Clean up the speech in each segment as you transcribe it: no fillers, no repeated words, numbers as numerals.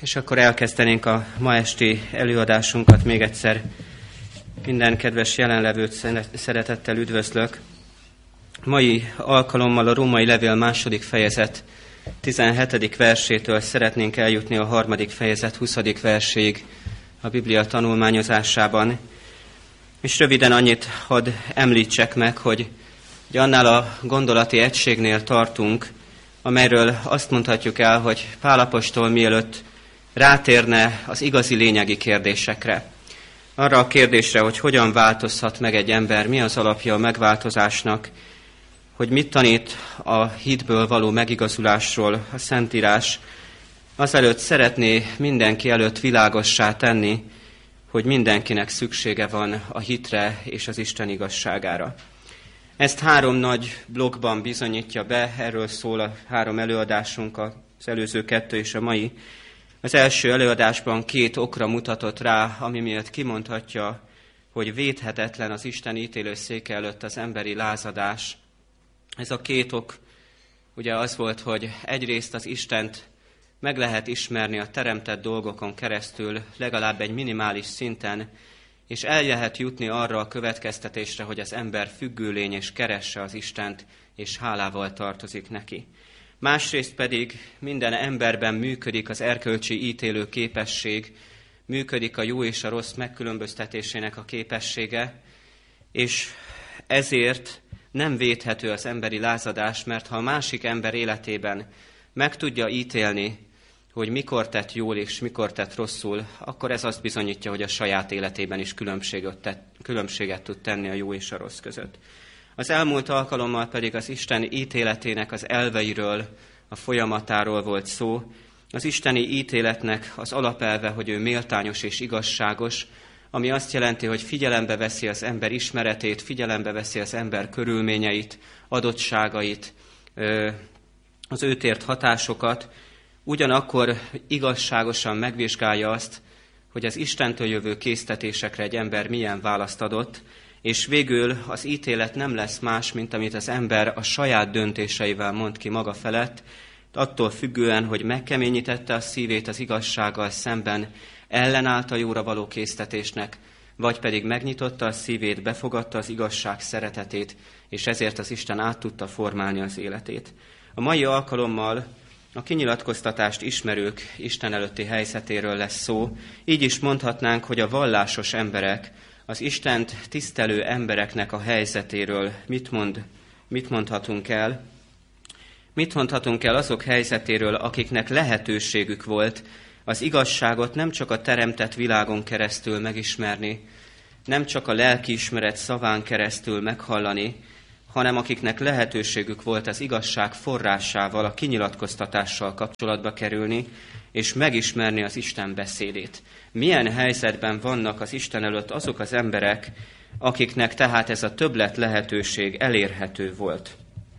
És akkor elkezdenénk a ma esti előadásunkat. Még egyszer minden kedves jelenlevőt szeretettel üdvözlök. Mai alkalommal a Római Levél 2. fejezet 17. versétől szeretnénk eljutni a 3. fejezet 20. verséig a Biblia tanulmányozásában. És röviden annyit hadd említsek meg, hogy annál a gondolati egységnél tartunk, amelyről azt mondhatjuk el, hogy Pál apostol mielőtt rátérne az igazi lényegi kérdésekre. Arra a kérdésre, hogy hogyan változhat meg egy ember, mi az alapja a megváltozásnak, hogy mit tanít a hitből való megigazulásról a Szentírás, azelőtt szeretné mindenki előtt világossá tenni, hogy mindenkinek szüksége van a hitre és az Isten igazságára. Ezt 3 nagy blokkban bizonyítja be, erről szól a 3 előadásunk, az előző 2 és a mai. Az első előadásban 2 okra mutatott rá, ami miatt kimondhatja, hogy védhetetlen az Isten ítélőszéke előtt az emberi lázadás. Ez a 2 ok ugye az volt, hogy egyrészt az Istent meg lehet ismerni a teremtett dolgokon keresztül, legalább egy minimális szinten, és el lehet jutni arra a következtetésre, hogy az ember függő lény és keresse az Istent, és hálával tartozik neki. Másrészt pedig minden emberben működik az erkölcsi ítélő képesség, működik a jó és a rossz megkülönböztetésének a képessége, és ezért nem védhető az emberi lázadás, mert ha a másik ember életében meg tudja ítélni, hogy mikor tett jól és mikor tett rosszul, akkor ez azt bizonyítja, hogy a saját életében is különbséget tud tenni a jó és a rossz között. Az elmúlt alkalommal pedig az Isten ítéletének az elveiről, a folyamatáról volt szó. Az isteni ítéletnek az alapelve, hogy ő méltányos és igazságos, ami azt jelenti, hogy figyelembe veszi az ember ismeretét, figyelembe veszi az ember körülményeit, adottságait, az őt ért hatásokat, ugyanakkor igazságosan megvizsgálja azt, hogy az Istentől jövő késztetésekre egy ember milyen választ adott, és végül az ítélet nem lesz más, mint amit az ember a saját döntéseivel mond ki maga felett, attól függően, hogy megkeményítette a szívét az igazsággal szemben, ellenállt a jóra való késztetésnek, vagy pedig megnyitotta a szívét, befogadta az igazság szeretetét, és ezért az Isten át tudta formálni az életét. A mai alkalommal a kinyilatkoztatást ismerők Isten előtti helyzetéről lesz szó, így is mondhatnánk, hogy a vallásos emberek, az Istent tisztelő embereknek a helyzetéről mit mondhatunk el? Mit mondhatunk el azok helyzetéről, akiknek lehetőségük volt az igazságot nem csak a teremtett világon keresztül megismerni, nem csak a lelkiismeret szaván keresztül meghallani, hanem akiknek lehetőségük volt az igazság forrásával, a kinyilatkoztatással kapcsolatba kerülni, és megismerni az Isten beszédét. Milyen helyzetben vannak az Isten előtt azok az emberek, akiknek tehát ez a többlet lehetőség elérhető volt.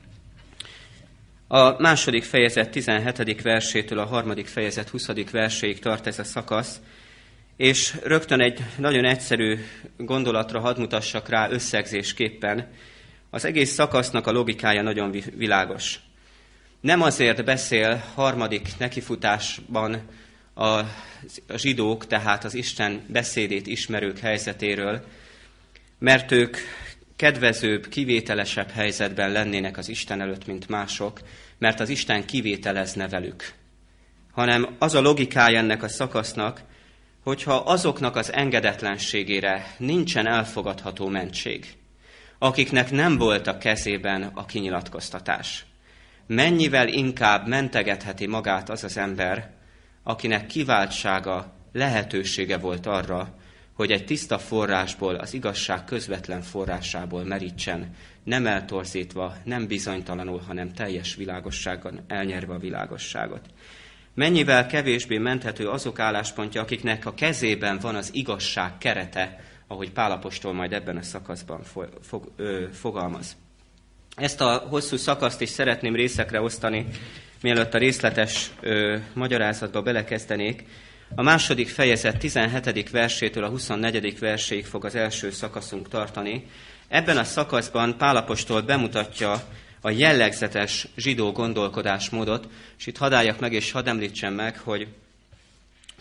A 2. fejezet 17. versétől a 3. fejezet 20. verséig tart ez a szakasz, és rögtön egy nagyon egyszerű gondolatra hadd mutassak rá összegzésképpen. Az egész szakasznak a logikája nagyon világos. Nem azért beszél 3. nekifutásban a zsidók, tehát az Isten beszédét ismerők helyzetéről, mert ők kedvezőbb, kivételesebb helyzetben lennének az Isten előtt, mint mások, mert az Isten kivételezne velük. Hanem az a logikája ennek a szakasznak, hogyha azoknak az engedetlenségére nincsen elfogadható mentség, akiknek nem volt a kezében a kinyilatkoztatás, mennyivel inkább mentegetheti magát az az ember, akinek kiváltsága, lehetősége volt arra, hogy egy tiszta forrásból, az igazság közvetlen forrásából merítsen, nem eltorzítva, nem bizonytalanul, hanem teljes világossággal elnyerve a világosságot. Mennyivel kevésbé menthető azok álláspontja, akiknek a kezében van az igazság kerete, ahogy Pál apostol majd ebben a szakaszban fogalmaz. Ezt a hosszú szakaszt is szeretném részekre osztani, mielőtt a részletes magyarázatba belekezdenék. A 2. fejezet 17. versétől a 24. verséig fog az első szakaszunk tartani. Ebben a szakaszban Pál apostol bemutatja a jellegzetes zsidó gondolkodásmódot, és itt hadd álljak meg és hadd említsem meg, hogy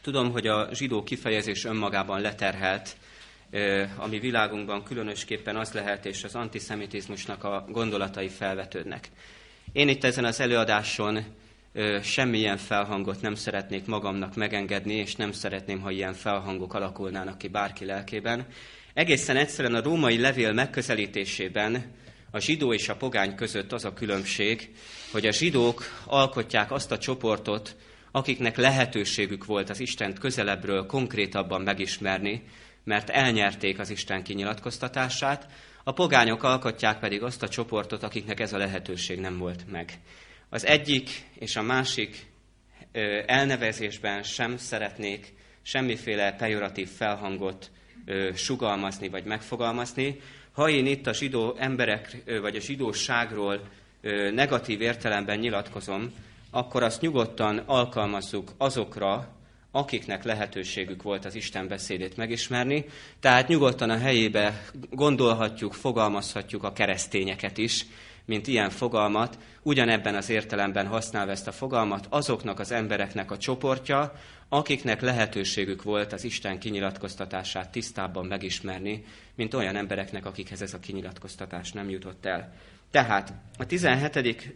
Tudom, hogy a zsidó kifejezés önmagában leterhelt, a mi világunkban különösképpen az lehet, és az antiszemitizmusnak a gondolatai felvetődnek. Én itt ezen az előadáson semmilyen felhangot nem szeretnék magamnak megengedni, és nem szeretném, ha ilyen felhangok alakulnának ki bárki lelkében. Egészen egyszerűen a római levél megközelítésében a zsidó és a pogány között az a különbség, hogy a zsidók alkotják azt a csoportot, akiknek lehetőségük volt az Istent közelebbről konkrétabban megismerni, mert elnyerték az Isten kinyilatkoztatását, a pogányok alkotják pedig azt a csoportot, akiknek ez a lehetőség nem volt meg. Az egyik és a másik elnevezésben sem szeretnék semmiféle pejoratív felhangot sugalmazni vagy megfogalmazni. Ha én itt a zsidó emberek vagy a zsidóságról negatív értelemben nyilatkozom, akkor azt nyugodtan alkalmazzuk azokra, akiknek lehetőségük volt az Isten beszédét megismerni, tehát nyugodtan a helyébe gondolhatjuk, fogalmazhatjuk a keresztényeket is, mint ilyen fogalmat, ugyanebben az értelemben használva ezt a fogalmat, azoknak az embereknek a csoportja, akiknek lehetőségük volt az Isten kinyilatkoztatását tisztábban megismerni, mint olyan embereknek, akikhez ez a kinyilatkoztatás nem jutott el. Tehát a 17.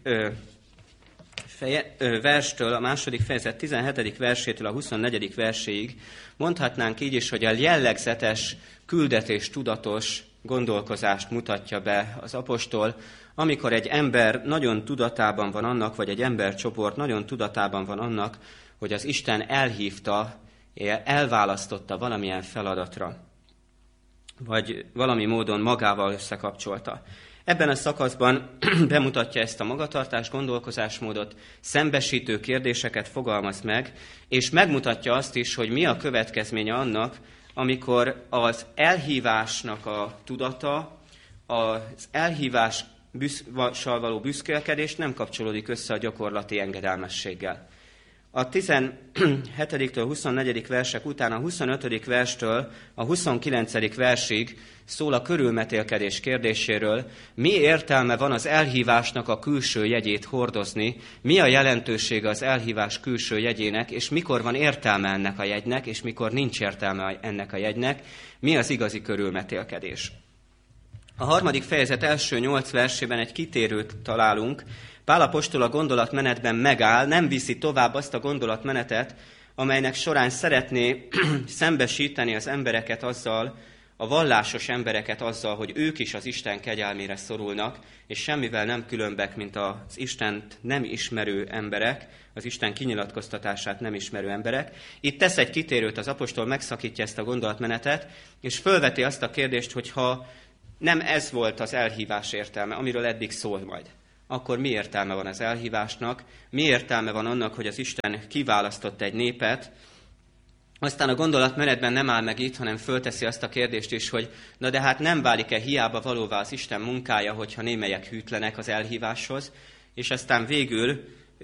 verstől, a második fejezet 17. versétől a 24. verséig mondhatnánk így is, hogy a jellegzetes, küldetés tudatos gondolkozást mutatja be az apostol, amikor egy ember nagyon tudatában van annak, vagy egy embercsoport nagyon tudatában van annak, hogy az Isten elhívta, elválasztotta valamilyen feladatra, vagy valami módon magával összekapcsolta. Ebben a szakaszban bemutatja ezt a magatartás, gondolkozásmódot, szembesítő kérdéseket fogalmaz meg, és megmutatja azt is, hogy mi a következménye annak, amikor az elhívásnak a tudata, az elhívással való büszkélkedés nem kapcsolódik össze a gyakorlati engedelmességgel. A 17-től 24. versek után a 25. verstől a 29. versig szól a körülmetélkedés kérdéséről, mi értelme van az elhívásnak a külső jegyét hordozni, mi a jelentősége az elhívás külső jegyének, és mikor van értelme ennek a jegynek, és mikor nincs értelme ennek a jegynek, mi az igazi körülmetélkedés. A 3. fejezet első 8 versében egy kitérőt találunk. Pál apostol a gondolatmenetben megáll, nem viszi tovább azt a gondolatmenetet, amelynek során szeretné szembesíteni az embereket azzal, a vallásos embereket azzal, hogy ők is az Isten kegyelmére szorulnak, és semmivel nem különbek, mint az Istent nem ismerő emberek, az Isten kinyilatkoztatását nem ismerő emberek. Itt tesz egy kitérőt, az apostol megszakítja ezt a gondolatmenetet, és fölveti azt a kérdést, hogy ha nem ez volt az elhívás értelme, amiről eddig szól majd, akkor mi értelme van az elhívásnak, mi értelme van annak, hogy az Isten kiválasztott egy népet. Aztán a gondolatmenetben nem áll meg itt, hanem fölteszi azt a kérdést is, hogy na de hát nem válik-e hiába valóvá az Isten munkája, hogyha némelyek hűtlenek az elhíváshoz, és aztán végül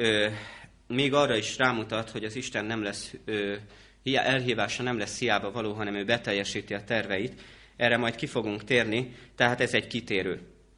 még arra is rámutat, hogy az Isten nem lesz, elhívása nem lesz hiába való, hanem ő beteljesíti a terveit. Erre majd ki fogunk térni, tehát ez egy kitérő.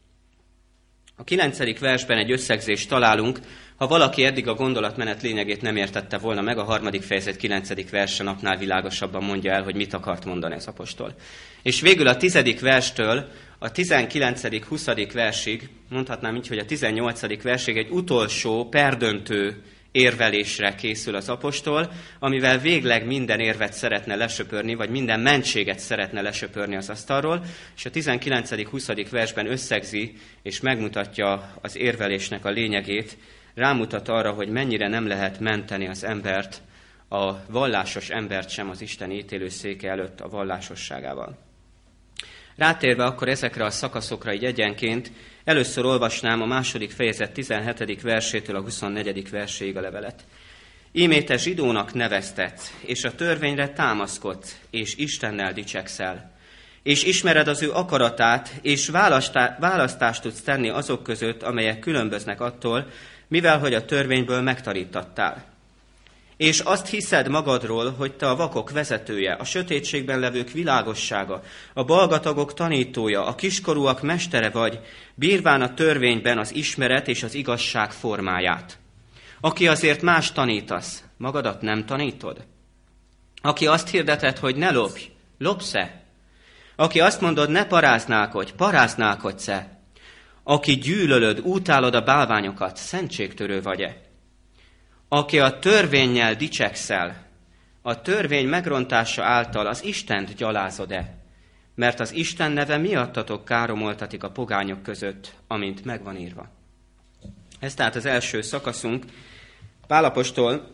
A 9. versben egy összegzést találunk, ha valaki eddig a gondolatmenet lényegét nem értette volna meg, a 3. fejezet 9. verse napnál világosabban mondja el, hogy mit akart mondani az apostol. És végül a 10. verstől a 19. 20. versig, mondhatnám így, hogy a 18. versig egy utolsó, perdöntő érvelésre készül az apostol, amivel végleg minden érvet szeretne lesöpörni, vagy minden mentséget szeretne lesöpörni az asztalról, és a 19. 20. versben összegzi és megmutatja az érvelésnek a lényegét, rámutat arra, hogy mennyire nem lehet menteni az embert, a vallásos embert sem az Isten ítélőszéke előtt a vallásosságával. Rátérve akkor ezekre a szakaszokra így egyenként, először olvasnám a 2. fejezet 17. versétől a 24. verséig a levelet. Íme te zsidónak neveztetsz, és a törvényre támaszkodsz, és Istennel dicsekszel. És ismered az ő akaratát, és választást tudsz tenni azok között, amelyek különböznek attól, mivel hogy a törvényből megtanítattál. És azt hiszed magadról, hogy te a vakok vezetője, a sötétségben levők világossága, a balgatagok tanítója, a kiskorúak mestere vagy, bírván a törvényben az ismeret és az igazság formáját. Aki azért más tanítasz, magadat nem tanítod? Aki azt hirdetett, hogy ne lopj, lopsz-e? Aki azt mondod, ne paráználkodj, paráználkodsz-e? Aki gyűlölöd, utálod a bálványokat, szentségtörő vagy-e? Aki a törvénnyel dicsekszel, a törvény megrontása által az Istent gyalázod-e? Mert az Isten neve miattatok káromoltatik a pogányok között, amint megvan írva. Ez tehát az első szakaszunk. Pál apostol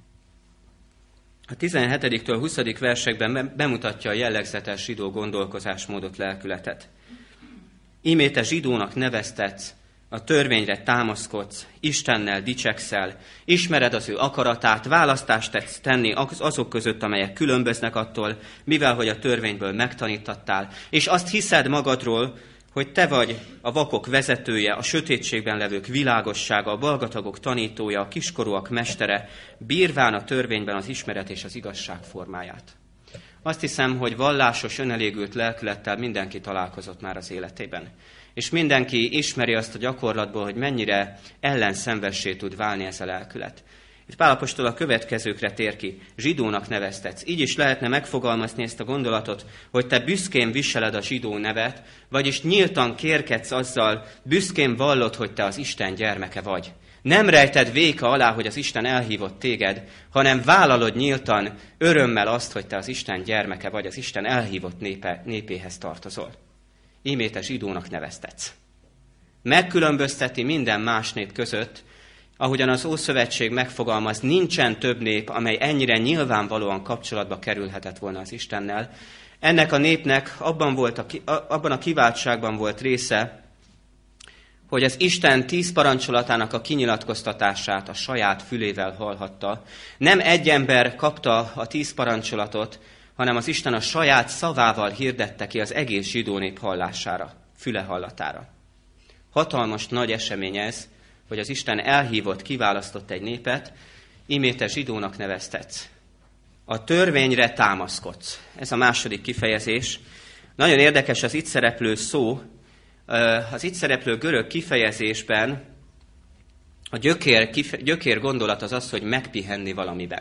a 17-től 20. versekben bemutatja a jellegzetes zsidó gondolkozásmódot, lelkületet. Ímé te zsidónak neveztetsz, a törvényre támaszkodsz, Istennel dicsekszel, ismered az ő akaratát, választást tetsz tenni azok között, amelyek különböznek attól, mivel hogy a törvényből megtanítattál, és azt hiszed magadról, hogy te vagy a vakok vezetője, a sötétségben levők világossága, a balgatagok tanítója, a kiskorúak mestere, bírván a törvényben az ismeret és az igazság formáját. Azt hiszem, hogy vallásos, önelégült lelkülettel mindenki találkozott már az életében. És mindenki ismeri azt a gyakorlatból, hogy mennyire ellenszenvessé tud válni ez a lelkület. Itt Pál apostol a következőkre tér ki. Zsidónak neveztetsz. Így is lehetne megfogalmazni ezt a gondolatot, hogy te büszkén viseled a zsidó nevet, vagyis nyíltan kérkedsz azzal, büszkén vallod, hogy te az Isten gyermeke vagy. Nem rejted véka alá, hogy az Isten elhívott téged, hanem vállalod nyíltan, örömmel azt, hogy te az Isten gyermeke vagy, az Isten elhívott népéhez tartozol. Ímé te zsidónak neveztetsz. Megkülönbözteti minden más nép között, ahogyan az Ószövetség megfogalmaz, nincsen több nép, amely ennyire nyilvánvalóan kapcsolatba kerülhetett volna az Istennel. Ennek a népnek abban a kiváltságban volt része, hogy az Isten 10 parancsolatának a kinyilatkoztatását a saját fülével hallhatta. Nem egy ember kapta a 10 parancsolatot, hanem az Isten a saját szavával hirdette ki az egész zsidó nép hallására, füle hallatára. Hatalmas nagy esemény ez, hogy az Isten elhívott, kiválasztott egy népet, ímé te zsidónak neveztetsz. A törvényre támaszkodsz. Ez a második kifejezés. Nagyon érdekes az itt szereplő szó. Az itt szereplő görög kifejezésben a gyökér gondolat az, hogy megpihenni valamiben.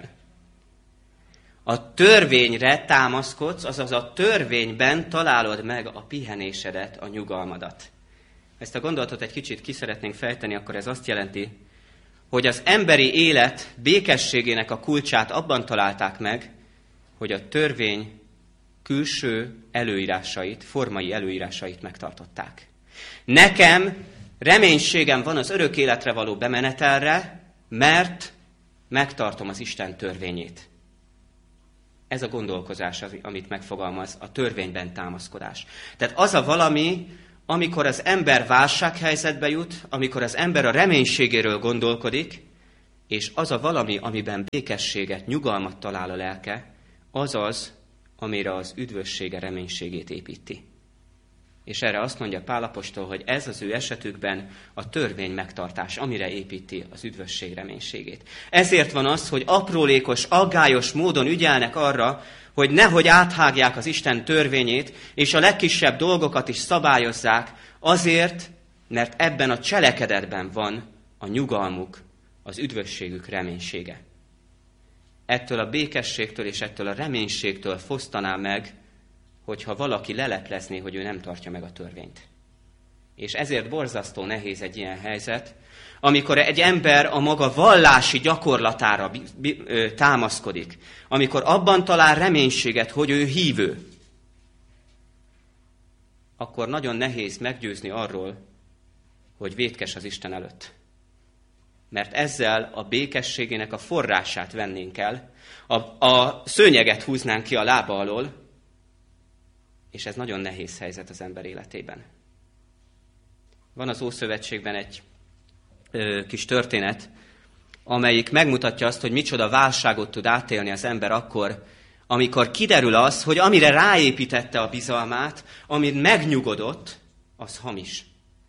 A törvényre támaszkodsz, azaz a törvényben találod meg a pihenésedet, a nyugalmadat. Ezt a gondolatot egy kicsit ki szeretnénk fejteni, akkor ez azt jelenti, hogy az emberi élet békességének a kulcsát abban találták meg, hogy a törvény külső előírásait, formai előírásait megtartották. Nekem reménységem van az örök életre való bemenetelre, mert megtartom az Isten törvényét. Ez a gondolkozás, amit megfogalmaz, a törvényben támaszkodás. Tehát az a valami, amikor az ember válsághelyzetbe jut, amikor az ember a reménységéről gondolkodik, és az a valami, amiben békességet, nyugalmat talál a lelke, az az, amire az üdvössége reménységét építi. És erre azt mondja Pál apostol, hogy ez az ő esetükben a törvény megtartás, amire építi az üdvösség reménységét. Ezért van az, hogy aprólékos, aggályos módon ügyelnek arra, hogy nehogy áthágják az Isten törvényét, és a legkisebb dolgokat is szabályozzák, azért, mert ebben a cselekedetben van a nyugalmuk, az üdvösségük reménysége. Ettől a békességtől és ettől a reménységtől fosztaná meg, hogyha valaki leleplezné, hogy ő nem tartja meg a törvényt. És ezért borzasztó nehéz egy ilyen helyzet, amikor egy ember a maga vallási gyakorlatára támaszkodik, amikor abban talál reménységet, hogy ő hívő, akkor nagyon nehéz meggyőzni arról, hogy vétkes az Isten előtt. Mert ezzel a békességének a forrását vennénk el, a szőnyeget húznánk ki a lába alól, és ez nagyon nehéz helyzet az ember életében. Van az Ószövetségben egy kis történet, amelyik megmutatja azt, hogy micsoda válságot tud átélni az ember akkor, amikor kiderül az, hogy amire ráépítette a bizalmát, amit megnyugodott, az hamis.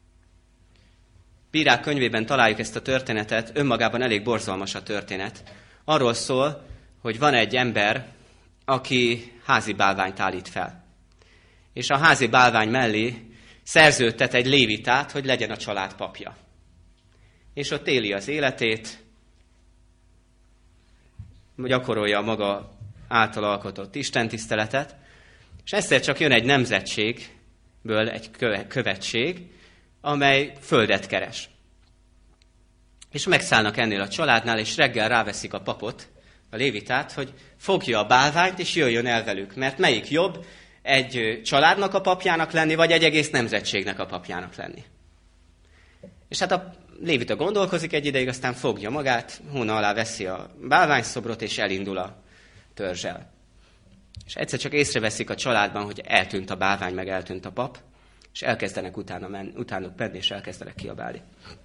Bírák könyvében találjuk ezt a történetet, önmagában elég borzalmas a történet. Arról szól, hogy van egy ember, aki házi bálványt állít fel. És a házi bálvány mellé szerződtet egy lévitát, hogy legyen a család papja. És ott éli az életét, gyakorolja a maga által alkotott istentiszteletet, és egyszer csak jön egy nemzetségből egy követség, amely földet keres. És megszállnak ennél a családnál, és reggel ráveszik a papot, a lévitát, hogy fogja a bálványt, és jöjjön el velük. Mert melyik jobb, egy családnak a papjának lenni, vagy egy egész nemzetségnek a papjának lenni. És hát a lévita gondolkozik egy ideig, aztán fogja magát, hóna alá veszi a bálványszobrot, és elindul a törzsel. És egyszer csak észreveszik a családban, hogy eltűnt a bálvány, meg eltűnt a pap, és elkezdenek utánuk menni, és elkezdenek kiabálni.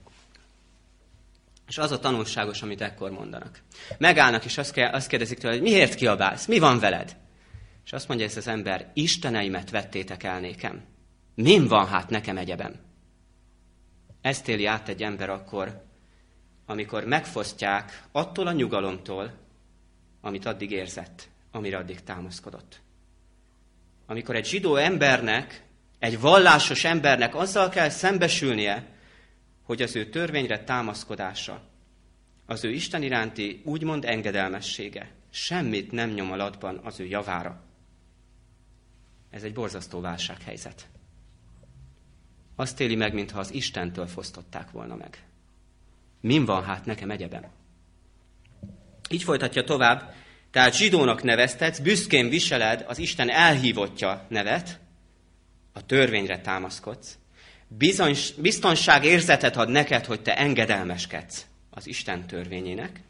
És az a tanulságos, amit ekkor mondanak. Megállnak, és azt kérdezik tőle, hogy miért kiabálsz, mi van veled? És azt mondja ez az ember, isteneimet vettétek el nékem. Min van hát nekem egyebem? Ezt éli át egy ember akkor, amikor megfosztják attól a nyugalomtól, amit addig érzett, amire addig támaszkodott. Amikor egy zsidó embernek, egy vallásos embernek azzal kell szembesülnie, hogy az ő törvényre támaszkodása, az ő Isten iránti úgymond engedelmessége semmit nem nyom alatban az ő javára. Ez egy borzasztó válsághelyzet. Azt éli meg, mintha az Istentől fosztották volna meg. Min van hát nekem egyebem? Így folytatja tovább, tehát zsidónak neveztetsz, büszkén viseled az Isten elhívottja nevet, a törvényre támaszkodsz, biztonságérzetet ad neked, hogy te engedelmeskedsz az Isten törvényének,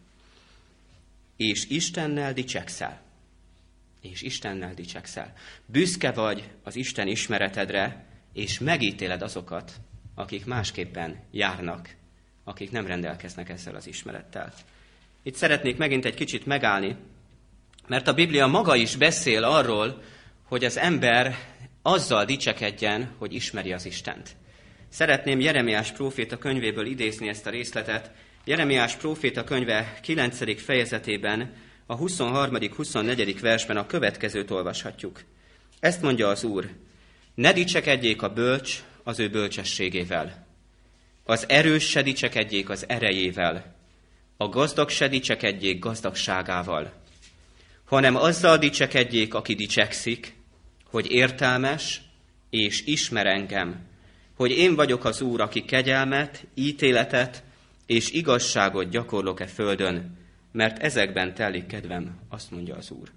és Istennel dicsekszel. És Istennel dicsekszel. Büszke vagy az Isten ismeretedre, és megítéled azokat, akik másképpen járnak, akik nem rendelkeznek ezzel az ismerettel. Itt szeretnék megint egy kicsit megállni, mert a Biblia maga is beszél arról, hogy az ember azzal dicsekedjen, hogy ismeri az Istent. Szeretném Jeremiás próféta könyvéből idézni ezt a részletet. Jeremiás próféta könyve 9. fejezetében, a 23.-24. versben a következőt olvashatjuk. Ezt mondja az Úr, ne dicsekedjék a bölcs az ő bölcsességével, az erős se dicsekedjék az erejével, a gazdag se dicsekedjék gazdagságával, hanem azzal dicsekedjék, aki dicsekszik, hogy értelmes és ismer engem, hogy én vagyok az Úr, aki kegyelmet, ítéletet és igazságot gyakorlok-e földön, mert ezekben telik kedvem, azt mondja az Úr.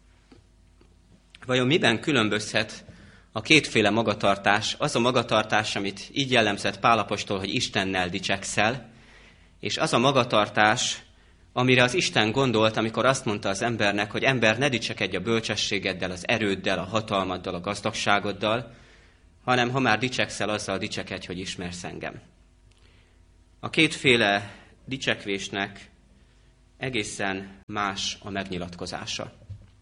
Vajon miben különbözhet a kétféle magatartás, az a magatartás, amit így jellemzett Pál apostol, hogy Istennel dicsekszel, és az a magatartás, amire az Isten gondolt, amikor azt mondta az embernek, hogy ember, ne dicsekedj a bölcsességeddel, az erőddel, a hatalmaddal, a gazdagságoddal, hanem ha már dicsekszel, azzal dicsekedj, hogy ismersz engem. A kétféle dicsekvésnek egészen más a megnyilatkozása.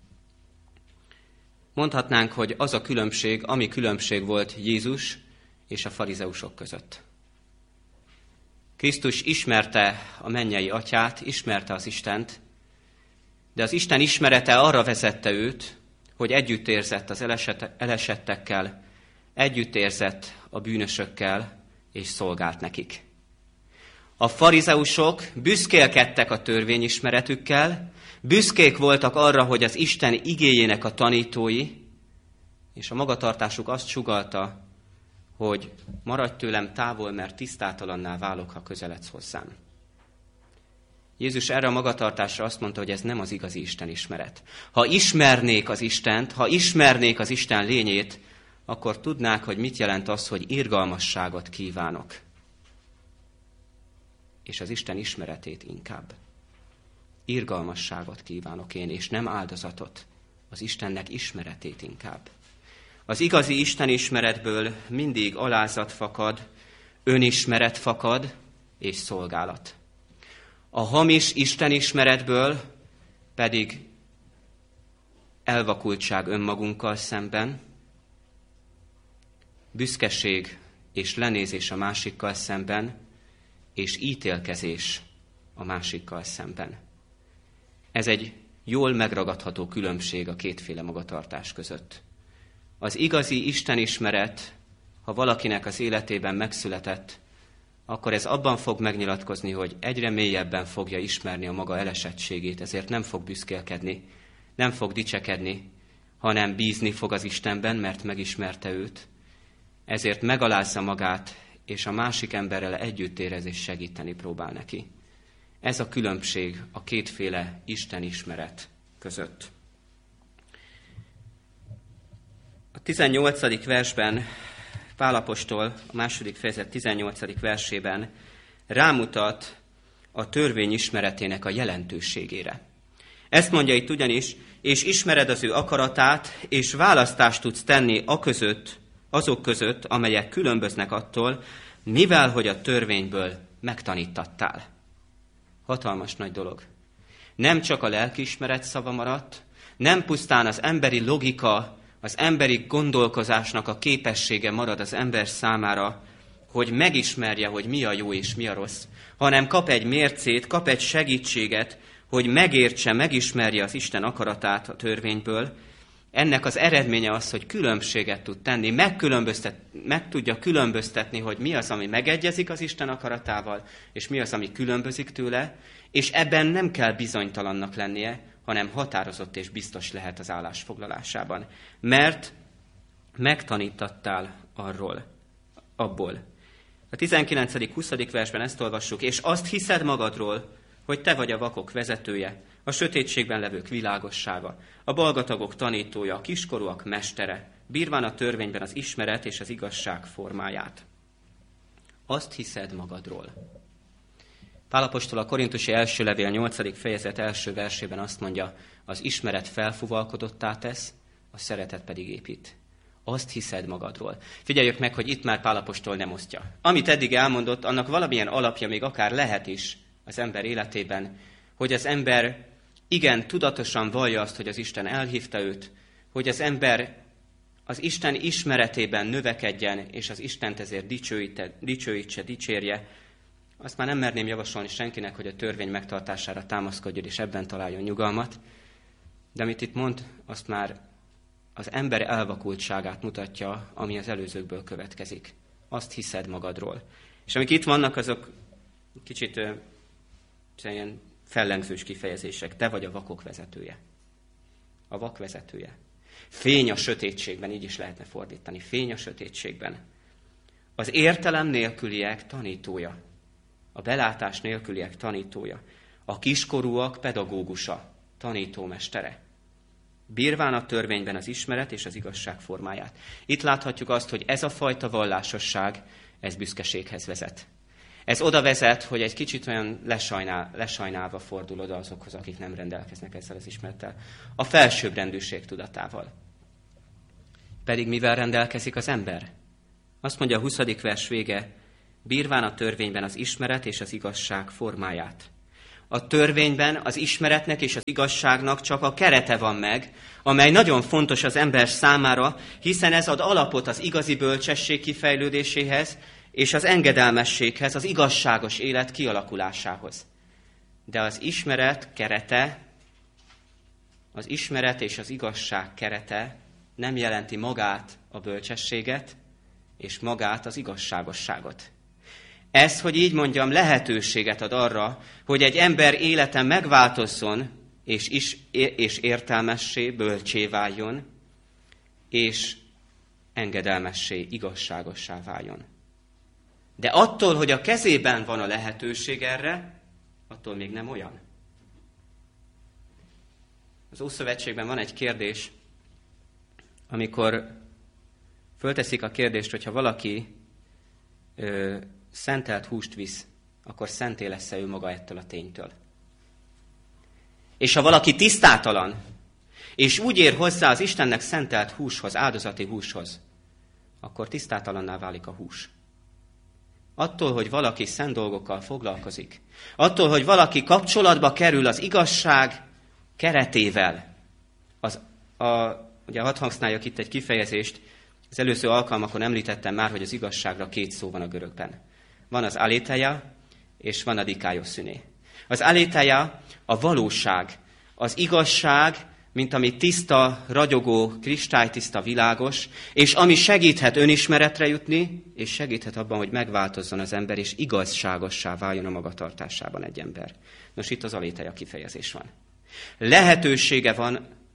Mondhatnánk, hogy az a különbség, ami különbség volt Jézus és a farizeusok között. Krisztus ismerte a mennyei atyát, ismerte az Istent, de az Isten ismerete arra vezette őt, hogy együtt érzett az elesettekkel, együtt érzett a bűnösökkel, és szolgált nekik. A farizeusok büszkélkedtek a törvényismeretükkel, büszkék voltak arra, hogy az Isten igéjének a tanítói, és a magatartásuk azt sugallta, hogy maradj tőlem távol, mert tisztátalanná válok, ha közeledsz hozzám. Jézus erre a magatartásra azt mondta, hogy ez nem az igazi Isten ismeret. Ha ismernék az Istent, ha ismernék az Isten lényét, akkor tudnák, hogy mit jelent az, hogy irgalmasságot kívánok. És az Isten ismeretét inkább. Irgalmasságot kívánok én, és nem áldozatot. Az Istennek ismeretét inkább. Az igazi Isten ismeretből mindig alázat fakad, önismeret fakad, és szolgálat. A hamis Isten ismeretből pedig elvakultság önmagunkkal szemben, büszkeség és lenézés a másikkal szemben, és ítélkezés a másikkal szemben. Ez egy jól megragadható különbség a kétféle magatartás között. Az igazi istenismeret, ha valakinek az életében megszületett, akkor ez abban fog megnyilatkozni, hogy egyre mélyebben fogja ismerni a maga elesettségét, ezért nem fog büszkélkedni, nem fog dicsekedni, hanem bízni fog az Istenben, mert megismerte őt. Ezért megalázza magát, és a másik emberrel együtt érez és segíteni próbál neki. Ez a különbség a kétféle Isten ismeret között. A 18. versben Pál apostol, a 2. fejezet 18. versében rámutat a törvény ismeretének a jelentőségére. Ezt mondja itt ugyanis, és ismered az ő akaratát, és választást tudsz tenni azok között, amelyek különböznek attól, mivel hogy a törvényből megtanítattál. Hatalmas nagy dolog. Nem csak a lelkiismeret szava maradt, nem pusztán az emberi logika, az emberi gondolkozásnak a képessége marad az ember számára, hogy megismerje, hogy mi a jó és mi a rossz, hanem kap egy mércét, kap egy segítséget, hogy megértse, megismerje az Isten akaratát a törvényből. Ennek az eredménye az, hogy különbséget tud tenni, meg tudja különböztetni, hogy mi az, ami megegyezik az Isten akaratával, és mi az, ami különbözik tőle, és ebben nem kell bizonytalannak lennie, hanem határozott és biztos lehet az állásfoglalásában. Mert megtanítattál abból. A 19.-20. versben ezt olvassuk, és azt hiszed magadról, hogy te vagy a vakok vezetője, a sötétségben levők világossága, a balgatagok tanítója, a kiskorúak mestere, bírván a törvényben az ismeret és az igazság formáját. Azt hiszed magadról. Pál apostol a Korintusi első levél 8. fejezet első versében azt mondja, az ismeret felfuvalkodottá tesz, a szeretet pedig épít. Azt hiszed magadról. Figyeljük meg, hogy itt már Pál apostol nem osztja. Amit eddig elmondott, annak valamilyen alapja még akár lehet is az ember életében, hogy az ember igen tudatosan vallja azt, hogy az Isten elhívta őt, hogy az ember az Isten ismeretében növekedjen, és az Istent ezért dicsőítse, dicsérje. Azt már nem merném javasolni senkinek, hogy a törvény megtartására támaszkodjon, és ebben találjon nyugalmat. De amit itt mond, azt már az ember elvakultságát mutatja, ami az előzőkből következik. Azt hiszed magadról. És amik itt vannak, azok kicsit ilyen fellengzős kifejezések. Te vagy a vakok vezetője. A vak vezetője. Fény a sötétségben, így is lehetne fordítani. Fény a sötétségben. Az értelem nélküliek tanítója. A belátás nélküliek tanítója. A kiskorúak pedagógusa, tanítómestere. Bírván a törvényben az ismeret és az igazság formáját. Itt láthatjuk azt, hogy ez a fajta vallásosság, ez büszkeséghez vezet. Ez oda vezet, hogy egy kicsit olyan lesajnálva fordul oda azokhoz, akik nem rendelkeznek ezzel az ismerettel. A felsőbbrendűség tudatával. Pedig mivel rendelkezik az ember? Azt mondja a 20. vers vége, bírván a törvényben az ismeret és az igazság formáját. A törvényben az ismeretnek és az igazságnak csak a kerete van meg, amely nagyon fontos az ember számára, hiszen ez ad alapot az igazi bölcsesség kifejlődéséhez, és az engedelmességhez, az igazságos élet kialakulásához. De az ismeret kerete, az ismeret és az igazság kerete nem jelenti magát a bölcsességet, és magát az igazságosságot. Ez, hogy így mondjam, lehetőséget ad arra, hogy egy ember élete megváltozzon, és értelmessé, bölcsé váljon, és engedelmessé, igazságossá váljon. De attól, hogy a kezében van a lehetőség erre, attól még nem olyan. Az Ószövetségben van egy kérdés, amikor fölteszik a kérdést, hogyha valaki szentelt húst visz, akkor szenté lesz-e ő maga ettől a ténytől. És ha valaki tisztátalan, és úgy ér hozzá az Istennek szentelt húshoz, áldozati húshoz, akkor tisztátalanná válik a hús. Attól, hogy valaki szent dolgokkal foglalkozik, attól, hogy valaki kapcsolatba kerül az igazság keretével. Ugye hadd használjak itt egy kifejezést, az előző alkalmakon említettem már, hogy az igazságra 2 szó van a görögben. Van az aletheia, és van a dikaioszuné. Az aletheia a valóság, az igazság, mint ami tiszta, ragyogó, kristálytiszta, világos, és ami segíthet önismeretre jutni, és segíthet abban, hogy megváltozzon az ember, és igazságossá váljon a magatartásában egy ember. Nos, itt az aletheia kifejezés van. Lehetősége van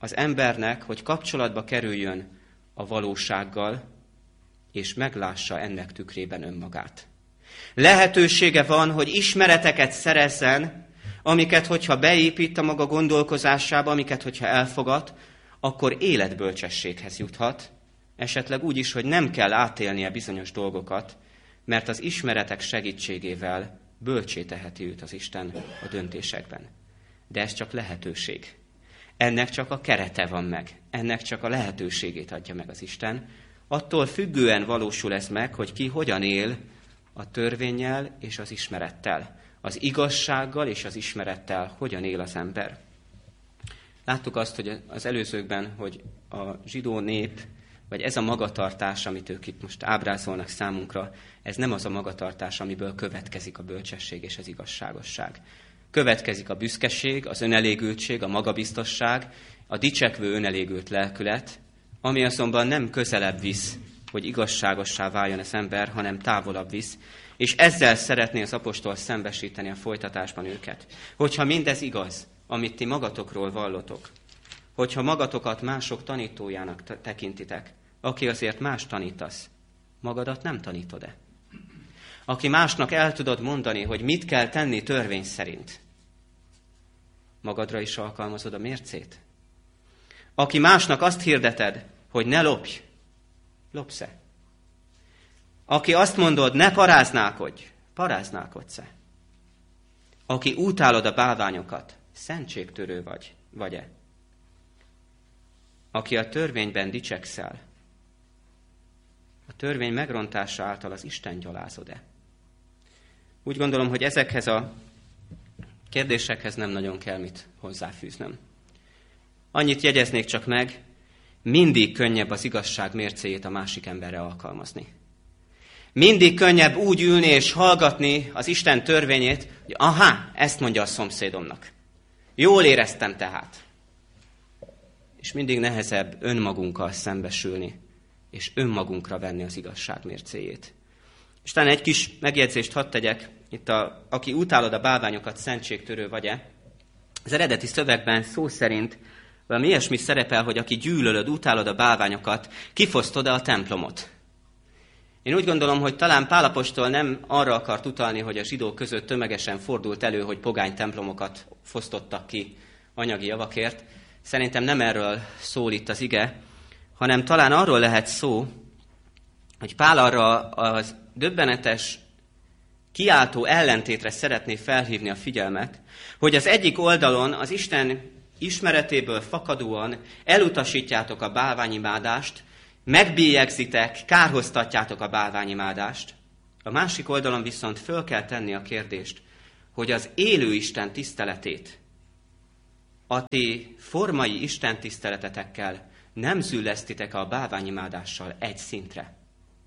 az embernek, hogy kapcsolatba kerüljön a valósággal, és meglássa ennek tükrében önmagát. Lehetősége van, hogy ismereteket szerezzen, amiket, hogyha beépít a maga gondolkozásába, amiket, hogyha elfogad, akkor életbölcsességhez juthat, esetleg úgy is, hogy nem kell átélnie bizonyos dolgokat, mert az ismeretek segítségével bölcsé teheti őt az Isten a döntésekben. De ez csak lehetőség. Ennek csak a kerete van meg. Ennek csak a lehetőségét adja meg az Isten. Attól függően valósul ez meg, hogy ki hogyan él a törvénnyel és az ismerettel. Az igazsággal és az ismerettel hogyan él az ember. Láttuk azt, hogy az előzőkben, hogy a zsidó nép, vagy ez a magatartás, amit ők itt most ábrázolnak számunkra, ez nem az a magatartás, amiből következik a bölcsesség és az igazságosság. Következik a büszkeség, az önelégültség, a magabiztosság, a dicsekvő önelégült lelkület, ami azonban nem közelebb visz, hogy igazságossá váljon az ember, hanem távolabb visz, és ezzel szeretné az apostol szembesíteni a folytatásban őket. Hogyha mindez igaz, amit ti magatokról vallotok, hogyha magatokat mások tanítójának tekintitek, aki azért más tanítasz, magadat nem tanítod-e? Aki másnak el tudod mondani, hogy mit kell tenni törvény szerint, magadra is alkalmazod a mércét? Aki másnak azt hirdeted, hogy ne lopj, lopsz-e? Aki azt mondod, ne paráználkodj, paráználkodsz-e? Aki utálod a bálványokat, szentségtörő vagy-e? Aki a törvényben dicsekszel, a törvény megrontása által az Isten gyalázod-e? Úgy gondolom, hogy ezekhez a kérdésekhez nem nagyon kell mit hozzáfűznöm. Annyit jegyeznék csak meg, mindig könnyebb az igazság mércéjét a másik emberre alkalmazni. Mindig könnyebb úgy ülni és hallgatni az Isten törvényét, hogy aha, ezt mondja a szomszédomnak. Jól éreztem tehát. És mindig nehezebb önmagunkkal szembesülni, és önmagunkra venni az igazság mércéjét. És talán egy kis megjegyzést hadd tegyek, itt aki utálod a bálványokat, szentségtörő vagy-e, az eredeti szövegben szó szerint valami ilyesmi szerepel, hogy aki gyűlölöd, utálod a bálványokat, kifosztod-e a templomot. Én úgy gondolom, hogy talán Pál apostol nem arra akart utalni, hogy a zsidók között tömegesen fordult elő, hogy pogány templomokat fosztottak ki anyagi javakért. Szerintem nem erről szól itt az ige, hanem talán arról lehet szó, hogy Pál arra az döbbenetes, kiáltó ellentétre szeretné felhívni a figyelmet, hogy az egyik oldalon az Isten ismeretéből fakadóan elutasítjátok a bálványimádást, megbélyegzitek, kárhoztatjátok a bálványimádást. A másik oldalon viszont föl kell tenni a kérdést, hogy az élő Isten tiszteletét a ti formai Isten tiszteletetekkel nem züllesztitek a bálványimádással egy szintre.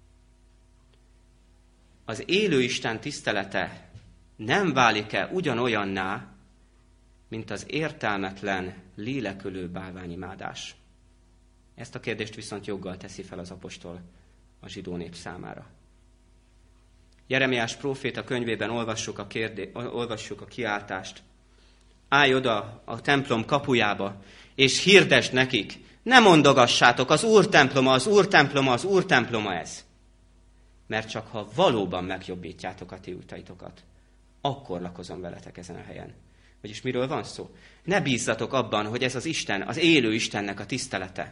Az élő Isten tisztelete nem válik-e ugyanolyanná, mint az értelmetlen, lélekölő bálványimádás? Ezt a kérdést viszont joggal teszi fel az apostol a zsidó nép számára. Jeremiás próféta könyvében olvassuk a kiáltást. Állj oda a templom kapujába, és hirdesd nekik, ne mondogassátok, az Úr temploma, az Úr temploma, az Úr temploma ez. Mert csak ha valóban megjobbítjátok a ti utaitokat, akkor lakozom veletek ezen a helyen. Vagyis miről van szó? Ne bízzatok abban, hogy ez az Isten, az élő Istennek a tisztelete.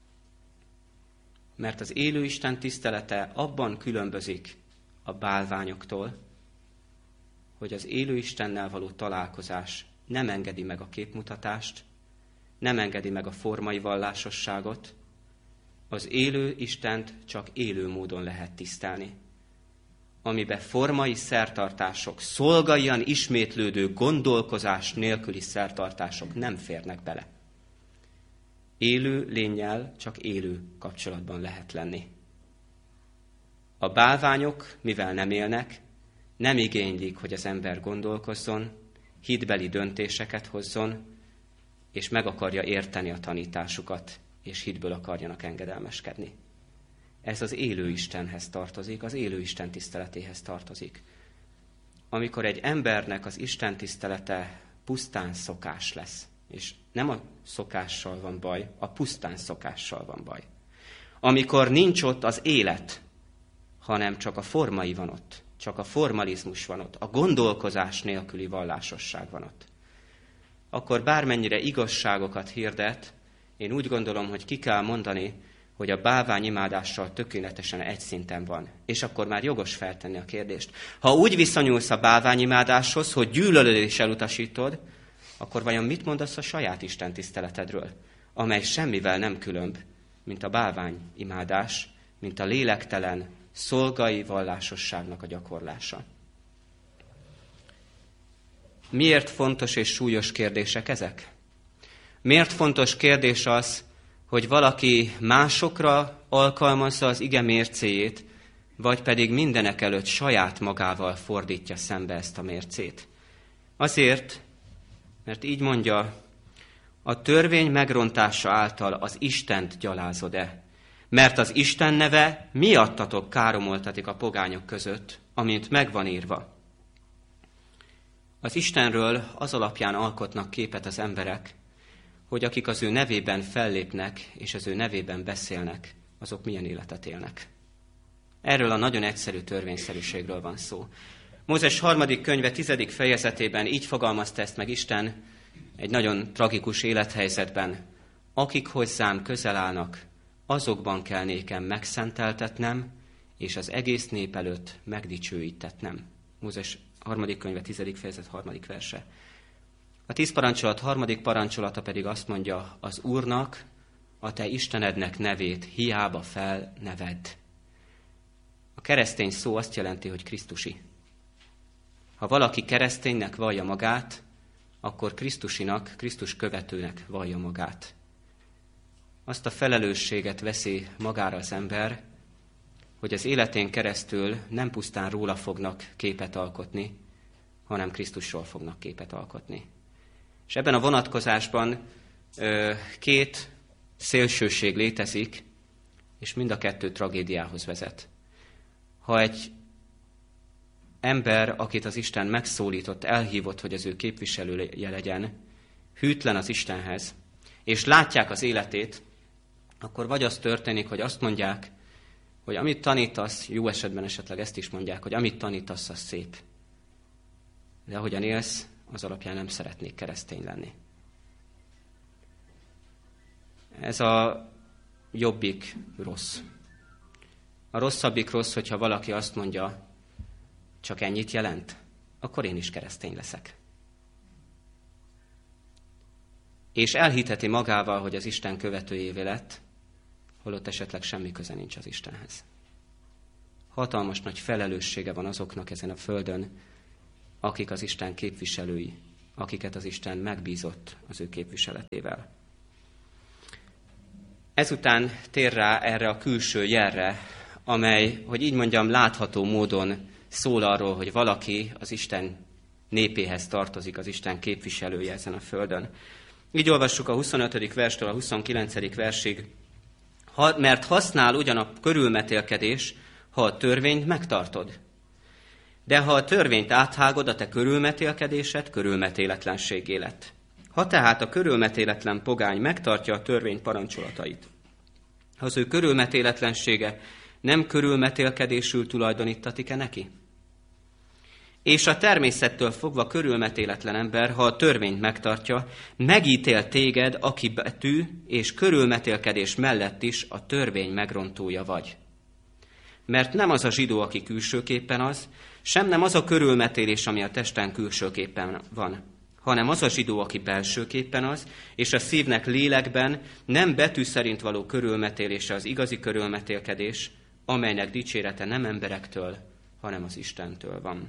Mert az élő Isten tisztelete abban különbözik a bálványoktól, hogy az élő Istennel való találkozás nem engedi meg a képmutatást, nem engedi meg a formai vallásosságot, az élő Istent csak élő módon lehet tisztelni, amiben formai szertartások, szolgaian ismétlődő gondolkozás nélküli szertartások nem férnek bele. Élő lénnyel csak élő kapcsolatban lehet lenni. A bálványok, mivel nem élnek, nem igénylik, hogy az ember gondolkozzon, hitbeli döntéseket hozzon, és meg akarja érteni a tanításukat, és hitből akarjanak engedelmeskedni. Ez az élő Istenhez tartozik, az élő Isten tiszteletéhez tartozik. Amikor egy embernek az Isten tisztelete pusztán szokás lesz, és Nem a szokással van baj, a pusztán szokással van baj. Amikor nincs ott az élet, hanem csak a formai van ott, csak a formalizmus van ott, a gondolkozás nélküli vallásosság van ott. Akkor bármennyire igazságokat hirdet, én úgy gondolom, hogy ki kell mondani, hogy a bálványimádással tökéletesen egy szinten van. És akkor már jogos feltenni a kérdést. Ha úgy viszonyulsz a bálványimádáshoz, hogy gyűlölöd és elutasítod, akkor vajon mit mondasz a saját Isten tiszteletedről, amely semmivel nem különb, mint a bálványimádás, mint a lélektelen, szolgai vallásosságnak a gyakorlása. Miért fontos és súlyos kérdések ezek? Miért fontos kérdés az, hogy valaki másokra alkalmazza az ige mércéjét, vagy pedig mindenekelőtt saját magával fordítja szembe ezt a mércét? Azért, mert így mondja, a törvény megrontása által az Istent gyalázod-e? Mert az Isten neve miattatok káromoltatik a pogányok között, amint megvan írva. Az Istenről az alapján alkotnak képet az emberek, hogy akik az ő nevében fellépnek, és az ő nevében beszélnek, azok milyen életet élnek. Erről a nagyon egyszerű törvényszerűségről van szó. Mózes 3. könyve 10. fejezetében így fogalmazta ezt meg Isten egy nagyon tragikus élethelyzetben. Akik hozzám közel állnak, azokban kell nékem megszenteltetnem, és az egész nép előtt megdicsőítetnem. Mózes 3. könyve 10. fejezet 3. verse. A 10 parancsolat 3. parancsolata pedig azt mondja, az Úrnak, a te Istenednek nevét hiába felnevedd. A keresztény szó azt jelenti, hogy Krisztusi. Ha valaki kereszténynek vallja magát, akkor Krisztusinak, Krisztus követőnek vallja magát. Azt a felelősséget veszi magára az ember, hogy az életén keresztül nem pusztán róla fognak képet alkotni, hanem Krisztusról fognak képet alkotni. És ebben a vonatkozásban két szélsőség létezik, és mind a kettő tragédiához vezet. Ha egy ember, akit az Isten megszólított, elhívott, hogy az ő képviselője legyen, hűtlen az Istenhez, és látják az életét, akkor vagy az történik, hogy azt mondják, hogy amit tanítasz, jó esetben esetleg ezt is mondják, hogy amit tanítasz, az szép. De ahogyan élsz, az alapján nem szeretnék keresztény lenni. Ez a jobbik rossz. A rosszabbik rossz, hogyha valaki azt mondja, csak ennyit jelent, akkor én is keresztény leszek. És elhiteti magával, hogy az Isten követőjévé lett, holott esetleg semmi köze nincs az Istenhez. Hatalmas nagy felelőssége van azoknak ezen a földön, akik az Isten képviselői, akiket az Isten megbízott az ő képviseletével. Ezután tér rá erre a külső jelre, amely, hogy így mondjam, látható módon szól arról, hogy valaki az Isten népéhez tartozik, az Isten képviselője ezen a földön. Így olvassuk a 25. verstől a 29. versig. Mert használ ugyan a körülmetélkedés, ha a törvényt megtartod. De ha a törvényt áthágod, a te körülmetélkedésed körülmetéletlenséggé lett. Ha tehát a körülmetéletlen pogány megtartja a törvény parancsolatait, ha az ő körülmetéletlensége nem körülmetélkedésül tulajdonítatik-e neki? És a természettől fogva körülmetéletlen ember, ha a törvényt megtartja, megítél téged, aki betű és körülmetélkedés mellett is a törvény megrontója vagy. Mert nem az a zsidó, aki külsőképpen az, sem nem az a körülmetélés, ami a testen külsőképpen van, hanem az a zsidó, aki belsőképpen az, és a szívnek lélekben nem betű szerint való körülmetélése az igazi körülmetélkedés, amelynek dicsérete nem emberektől, hanem az Istentől van.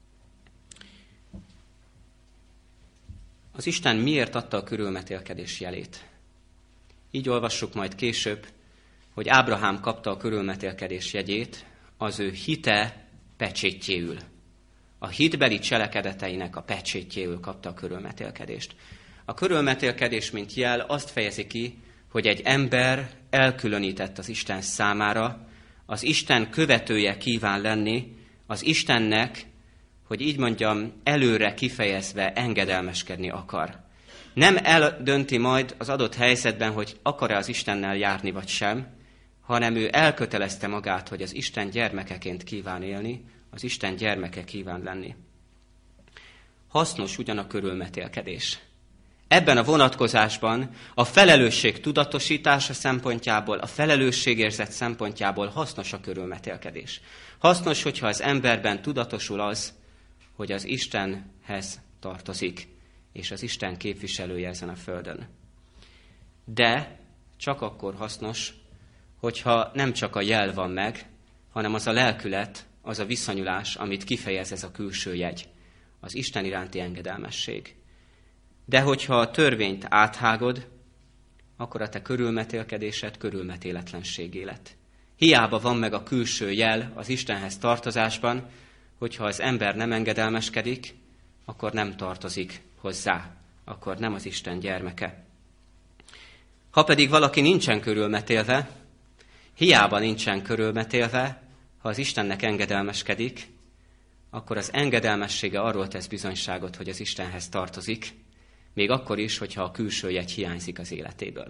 Az Isten miért adta a körülmetélkedés jelét? Így olvassuk majd később, hogy Ábrahám kapta a körülmetélkedés jegyét az ő hite pecsétjéül. A hitbeli cselekedeteinek a pecsétjéül kapta a körülmetélkedést. A körülmetélkedés, mint jel, azt fejezi ki, hogy egy ember elkülönített az Isten számára, az Isten követője kíván lenni, az Istennek, hogy így mondjam, előre kifejezve engedelmeskedni akar. Nem eldönti majd az adott helyzetben, hogy akar-e az Istennel járni vagy sem, hanem ő elkötelezte magát, hogy az Isten gyermekeként kíván élni, az Isten gyermeke kíván lenni. Hasznos ugyan a körülmetélkedés. Ebben a vonatkozásban a felelősség tudatosítása szempontjából, a felelősségérzet szempontjából hasznos a körülmetélkedés. Hasznos, hogyha az emberben tudatosul az, hogy az Istenhez tartozik, és az Isten képviselője ezen a földön. De csak akkor hasznos, hogyha nem csak a jel van meg, hanem az a lelkület, az a viszonyulás, amit kifejez ez a külső jegy, az Isten iránti engedelmesség. De hogyha a törvényt áthágod, akkor a te körülmetélkedésed körülmetéletlenségé lett. Hiába van meg a külső jel az Istenhez tartozásban, hogyha az ember nem engedelmeskedik, akkor nem tartozik hozzá, akkor nem az Isten gyermeke. Ha pedig valaki nincsen körülmetélve, hiába nincsen körülmetélve, ha az Istennek engedelmeskedik, akkor az engedelmessége arról tesz bizonyságot, hogy az Istenhez tartozik, még akkor is, hogyha a külső jegy hiányzik az életéből.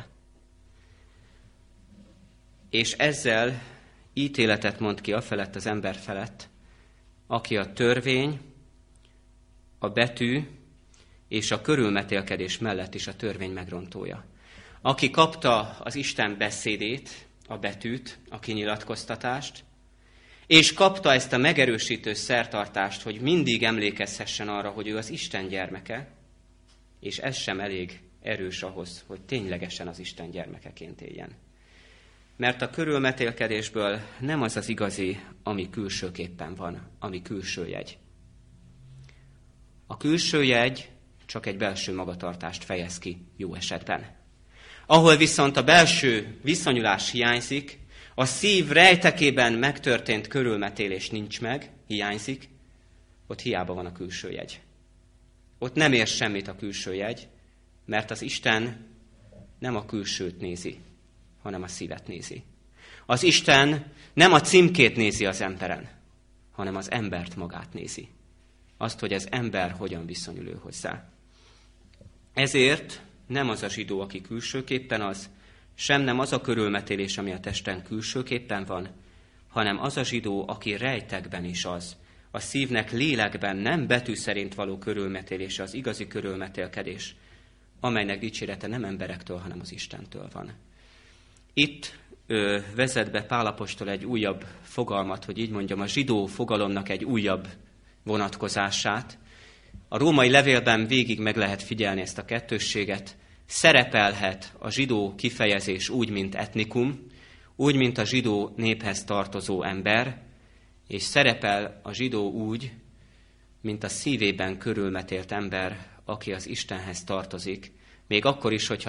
És ezzel ítéletet mond ki afelett az ember felett, aki a törvény, a betű és a körülmetélkedés mellett is a törvény megrontója. Aki kapta az Isten beszédét, a betűt, a kinyilatkoztatást, és kapta ezt a megerősítő szertartást, hogy mindig emlékezhessen arra, hogy ő az Isten gyermeke, és ez sem elég erős ahhoz, hogy ténylegesen az Isten gyermekeként éljen. Mert a körülmetélkedésből nem az az igazi, ami külsőképpen van, ami külső jegy. A külső jegy csak egy belső magatartást fejez ki jó esetben. Ahol viszont a belső viszonyulás hiányzik, a szív rejtekében megtörtént körülmetélés nincs meg, hiányzik, ott hiába van a külső jegy. Ott nem ér semmit a külső jegy, mert az Isten nem a külsőt nézi, hanem a szívet nézi. Az Isten nem a címkét nézi az emberen, hanem az embert magát nézi. Azt, hogy az ember hogyan viszonyul ő hozzá. Ezért nem az a zsidó, aki külsőképpen az, sem nem az a körülmetélés, ami a testen külsőképpen van, hanem az a zsidó, aki rejtekben is az. A szívnek lélekben nem betű szerint való körülmetélése, az igazi körülmetélkedés, amelynek dicsérete nem emberektől, hanem az Istentől van. Itt vezet be Pál apostol egy újabb fogalmat, hogy így mondjam, a zsidó fogalomnak egy újabb vonatkozását. A római levélben végig meg lehet figyelni ezt a kettősséget. Szerepelhet a zsidó kifejezés úgy, mint etnikum, úgy, mint a zsidó néphez tartozó ember, és szerepel a zsidó úgy, mint a szívében körülmetélt ember, aki az Istenhez tartozik, még akkor is, hogyha